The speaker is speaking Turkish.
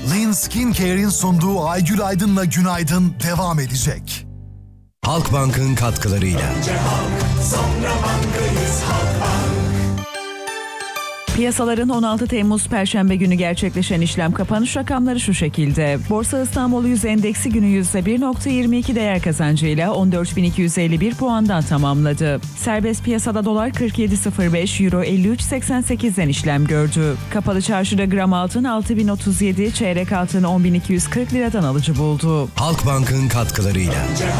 Lean Skin Care'in sunduğu Aygül Aydın'la Günaydın devam edecek. Halkbank'ın katkılarıyla. Önce halk, sonra bankayız Halkbank. Piyasaların 16 Temmuz Perşembe günü gerçekleşen işlem kapanış rakamları şu şekilde. Borsa İstanbul Yüz Endeksi günü %1.22 değer kazancıyla 14.251 puandan tamamladı. Serbest piyasada dolar 47.05, euro 53.88'den işlem gördü. Kapalı çarşıda gram altın 6.037, çeyrek altın 10.240 liradan alıcı buldu. Halkbank'ın katkılarıyla. Önce